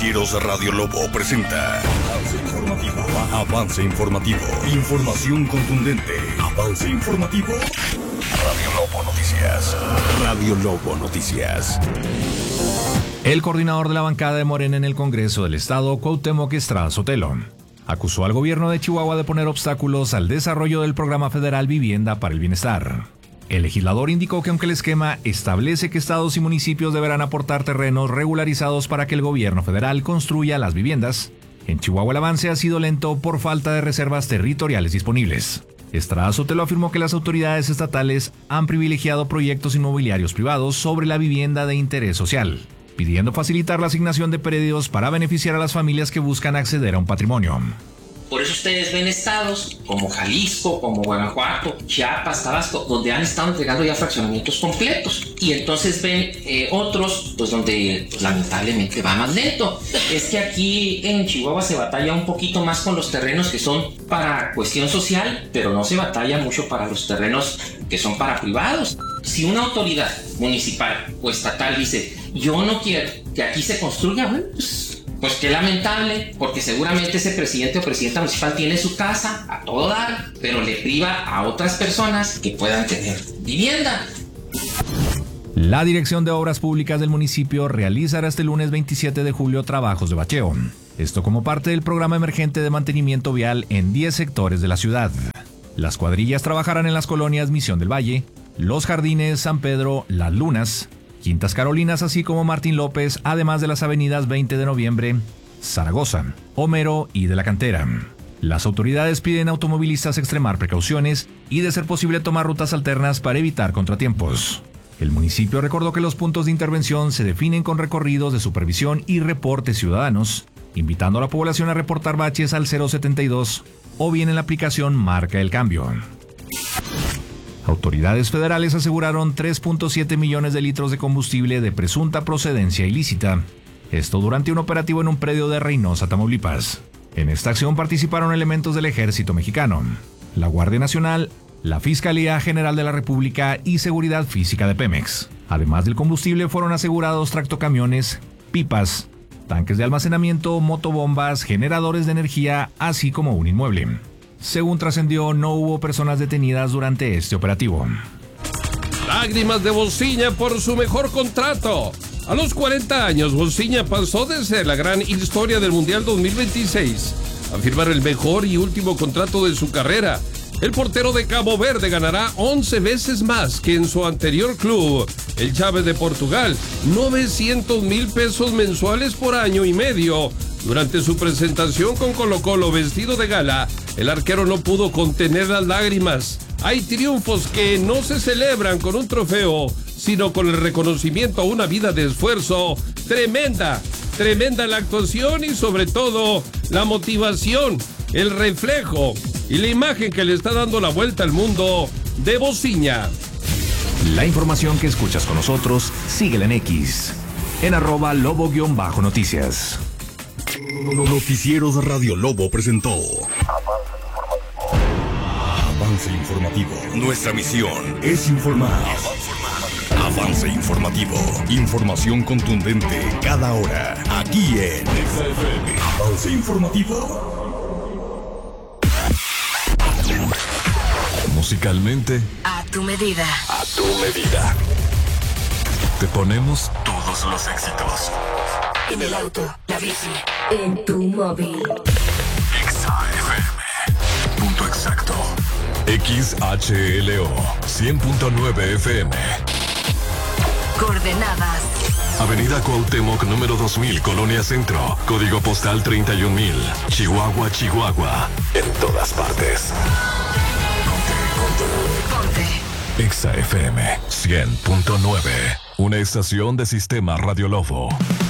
Noticieros Radio Lobo presenta Avance informativo. Información contundente. Avance informativo. Radio Lobo Noticias. Radio Lobo Noticias. El coordinador de la bancada de Morena en el Congreso del Estado, Cuauhtémoc Estrada Sotelo, acusó al gobierno de Chihuahua de poner obstáculos al desarrollo del programa federal Vivienda para el Bienestar. El legislador indicó que aunque el esquema establece que estados y municipios deberán aportar terrenos regularizados para que el gobierno federal construya las viviendas, en Chihuahua el avance ha sido lento por falta de reservas territoriales disponibles. Estrada Sotelo afirmó que las autoridades estatales han privilegiado proyectos inmobiliarios privados sobre la vivienda de interés social, pidiendo facilitar la asignación de predios para beneficiar a las familias que buscan acceder a un patrimonio. Por eso ustedes ven estados como Jalisco, como Guanajuato, Chiapas, Tabasco, donde han estado entregando ya fraccionamientos completos. Y entonces ven otros, pues donde pues, lamentablemente va más lento. Es que aquí en Chihuahua se batalla un poquito más con los terrenos que son para cuestión social, pero no se batalla mucho para los terrenos que son para privados. Si una autoridad municipal o estatal dice, yo no quiero que aquí se construya, bueno, pues qué lamentable, porque seguramente ese presidente o presidenta municipal tiene su casa a todo dar, pero le priva a otras personas que puedan tener vivienda. La Dirección de Obras Públicas del municipio realizará este lunes 27 de julio trabajos de bacheo. Esto como parte del programa emergente de mantenimiento vial en 10 sectores de la ciudad. Las cuadrillas trabajarán en las colonias Misión del Valle, Los Jardines, San Pedro, Las Lunas, Quintas Carolinas, así como Martín López, además de las avenidas 20 de noviembre, Zaragoza, Homero y de la Cantera. Las autoridades piden a automovilistas extremar precauciones y, de ser posible, tomar rutas alternas para evitar contratiempos. El municipio recordó que los puntos de intervención se definen con recorridos de supervisión y reportes ciudadanos, invitando a la población a reportar baches al 072 o bien en la aplicación Marca el Cambio. Autoridades federales aseguraron 3.7 millones de litros de combustible de presunta procedencia ilícita. Esto durante un operativo en un predio de Reynosa, Tamaulipas. En esta acción participaron elementos del Ejército Mexicano, la Guardia Nacional, la Fiscalía General de la República y Seguridad Física de Pemex. Además del combustible fueron asegurados tractocamiones, pipas, tanques de almacenamiento, motobombas, generadores de energía, así como un inmueble. Según trascendió, no hubo personas detenidas durante este operativo. Lágrimas de Bociña por su mejor contrato. A los 40 años, Bociña pasó de ser la gran historia del Mundial 2026 a firmar el mejor y último contrato de su carrera. El portero de Cabo Verde ganará 11 veces más que en su anterior club, el Chaves de Portugal, 900,000 pesos mensuales por año y medio. Durante su presentación con Colo-Colo vestido de gala, el arquero no pudo contener las lágrimas. Hay triunfos que no se celebran con un trofeo, sino con el reconocimiento a una vida de esfuerzo. Tremenda la actuación y sobre todo la motivación, el reflejo y la imagen que le está dando la vuelta al mundo de Bociña. La información que escuchas con nosotros, síguela en X, en @lobo_noticias. Noticieros Radio Lobo presentó Avance informativo. Nuestra misión es informar. Avance informativo. Información contundente cada hora. Aquí en Avance informativo. Musicalmente, a tu medida. A tu medida. Te ponemos todos los éxitos. En el auto, la bici, en tu móvil. XAFM. Punto exacto. XHLO 100.9 FM. Coordenadas: Avenida Cuauhtémoc, número 2000, Colonia Centro. Código postal 31,000. Chihuahua, Chihuahua. En todas partes. Ponte. XAFM 100.9. Una estación de Sistema Radio Lobo.